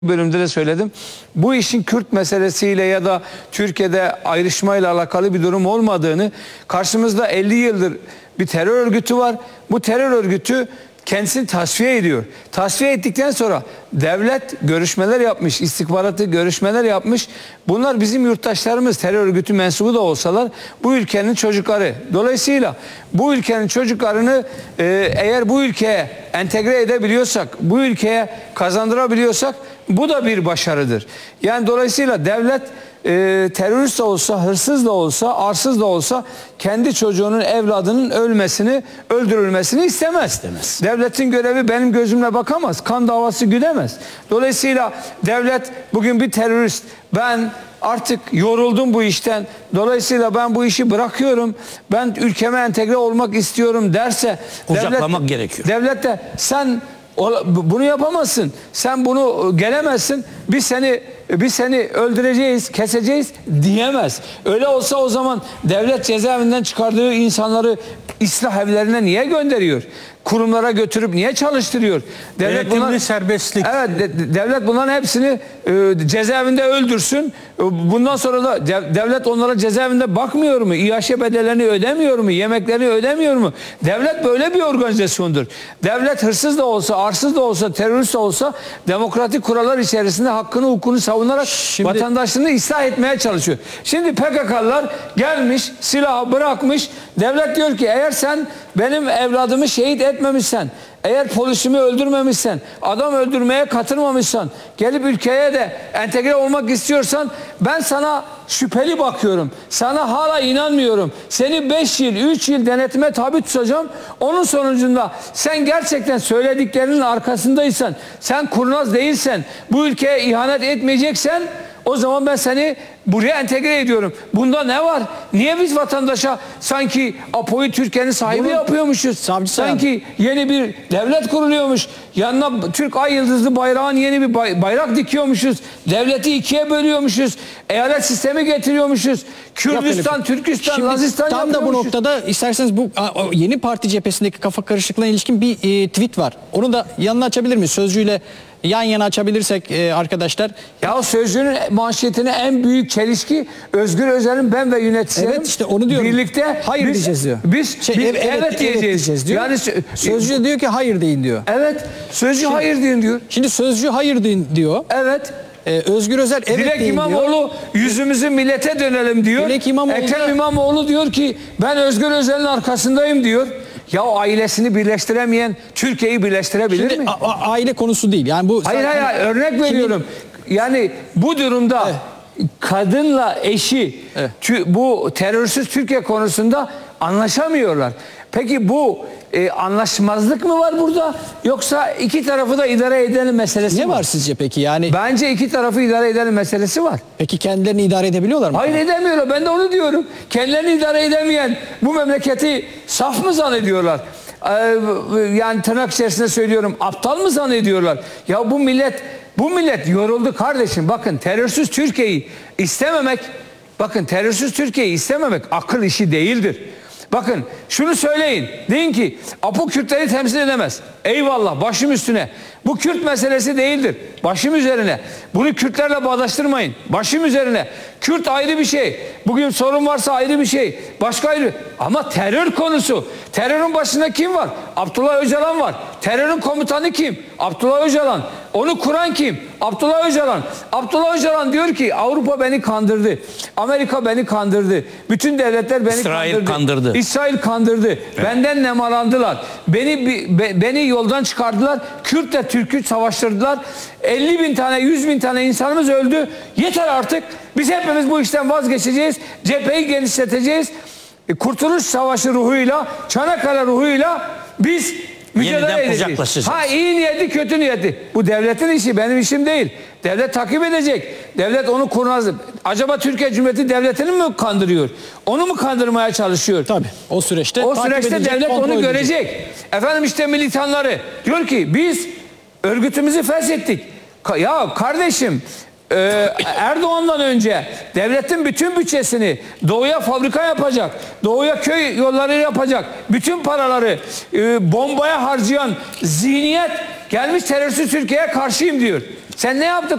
bölümde de söyledim. Bu işin Kürt meselesiyle ya da Türkiye'de ayrışmayla alakalı bir durum olmadığını, karşımızda 50 yıldır bir terör örgütü var. Bu terör örgütü kendisini tasfiye ediyor. Tasfiye ettikten sonra devlet görüşmeler yapmış, istihbaratı görüşmeler yapmış. Bunlar bizim yurttaşlarımız, terör örgütü mensubu da olsalar bu ülkenin çocukları. Dolayısıyla bu ülkenin çocuklarını eğer bu ülkeye entegre edebiliyorsak, bu ülkeye kazandırabiliyorsak bu da bir başarıdır. Yani dolayısıyla devlet terörist de olsa, hırsız da olsa, arsız da olsa kendi çocuğunun, evladının ölmesini, öldürülmesini istemez. Devletin görevi benim gözümle bakamaz. Kan davası güdemez. Dolayısıyla devlet bugün bir terörist, ben artık yoruldum bu işten, dolayısıyla ben bu işi bırakıyorum, ben ülkeme entegre olmak istiyorum derse uzaklamak gerekiyor. Devlet de sen bunu yapamazsın, sen bunu gelemezsin, biz seni öldüreceğiz, keseceğiz diyemez. Öyle olsa o zaman devlet cezaevinden çıkardığı insanları ıslah evlerine niye gönderiyor? Kurumlara götürüp niye çalıştırıyor? Denetimli serbestlik. Evet, devlet bunların hepsini cezaevinde öldürsün. Bundan sonra da devlet onlara cezaevinde bakmıyor mu? İAŞ bedellerini ödemiyor mu? Yemeklerini ödemiyor mu? Devlet böyle bir organizasyondur. Devlet hırsız da olsa, arsız da olsa, terörist de olsa demokratik kurallar içerisinde hakkını, hukukunu savunarak vatandaşını ıslah etmeye çalışıyor. Şimdi PKK'lılar gelmiş, silahı bırakmış. Devlet diyor ki eğer sen benim evladımı şehit etmemişsen, eğer polisimi öldürmemişsen, adam öldürmeye katılmamışsan, gelip ülkeye de entegre olmak istiyorsan ben sana şüpheli bakıyorum. Sana hala inanmıyorum. Seni 5 yıl, 3 yıl denetime tabi tutacağım. Onun sonucunda sen gerçekten söylediklerinin arkasındaysan, sen kurnaz değilsen, bu ülkeye ihanet etmeyeceksen o zaman ben seni buraya entegre ediyorum. Bunda ne var? Niye biz vatandaşa sanki Apo'yu Türkiye'nin sahibi yapıyormuşuz? Sanki yeni bir devlet kuruluyormuş. Yanına Türk Ay Yıldızlı bayrağın yeni bir bayrak dikiyormuşuz. Devleti ikiye bölüyormuşuz. Eyalet sistemi getiriyormuşuz. Kürdistan, Türkistan, şimdi Lazistan tam da bu noktada isterseniz bu yeni parti cephesindeki kafa karışıklığına ilişkin bir tweet var. Onu da yanına açabilir miyiz? Sözcüyle yan yana açabilirsek arkadaşlar. Ya Sözcü'nün manşetine en büyük çelişki Özgür Özel'in ben ve yöneticilerim evet işte onu diyorum. Birlikte hayır diyeceğiz diyor. Biz evet diyeceğiz diyor. Yani Sözcü diyor ki hayır deyin diyor. Evet. Sözcü hayır deyin diyor. Şimdi Sözcü hayır deyin diyor. Evet. Özgür Özel evet Dilek deyin İmamoğlu diyor. Yüzümüzü millete dönelim diyor. Ekrem İmamoğlu diyor ki ben Özgür Özel'in arkasındayım diyor. Ya ailesini birleştiremeyen Türkiye'yi birleştirebilir mi? Aile konusu değil. Yani bu hayır örnek veriyorum. Yani bu durumda kadınla eşi bu terörsüz Türkiye konusunda anlaşamıyorlar. Peki bu anlaşmazlık mı var burada yoksa iki tarafı da idare edelim meselesi ne var sizce peki? Yani bence iki tarafı idare edelim meselesi var. Peki kendilerini idare edebiliyorlar mı? Hayır edemiyorlar. Ben de onu diyorum. Kendilerini idare edemeyen bu memleketi saf mı zannediyorlar? Yani tırnak içerisinde söylüyorum, aptal mı zannediyorlar? Ya bu millet yoruldu kardeşim. Bakın terörsüz Türkiye'yi istememek, akıl işi değildir. Bakın şunu söyleyin. Deyin ki Apo Kürtleri temsil edemez. Eyvallah, başım üstüne. Bu Kürt meselesi değildir. Başım üzerine. Bunu Kürtlerle bağdaştırmayın. Başım üzerine. Kürt ayrı bir şey. Bugün sorun varsa ayrı bir şey. Başka ayrı. Ama terör konusu. Terörün başında kim var? Abdullah Öcalan var. Terörün komutanı kim? Abdullah Öcalan. Onu kuran kim? Abdullah Öcalan. Abdullah Öcalan diyor ki Avrupa beni kandırdı. Amerika beni kandırdı. Bütün devletler beni kandırdı. İsrail kandırdı. Evet. Benden nemalandılar. Beni yoldan çıkardılar. Kürtle Türk'ü savaştırdılar. 50 bin tane, 100 bin tane insanımız öldü. Yeter artık. Biz hepimiz bu işten vazgeçeceğiz. Cepheyi genişleteceğiz. Kurtuluş Savaşı ruhuyla, Çanakkale ruhuyla biz mücadele edeceğiz. İyi niyetli, kötü niyetli. Bu devletin işi, benim işim değil. Devlet takip edecek. Devlet onu kurnaz. Acaba Türkiye Cumhuriyeti Devleti'ni mi kandırıyor? Onu mu kandırmaya çalışıyor? Tabii. O süreçte devlet onu görecek. Efendim işte militanları diyor ki biz örgütümüzü feshettik. Ya kardeşim Erdoğan'dan önce devletin bütün bütçesini doğuya fabrika yapacak, doğuya köy yolları yapacak, bütün paraları bombaya harcayan zihniyet gelmiş terörsüz Türkiye'ye karşıyım diyor. Sen ne yaptın?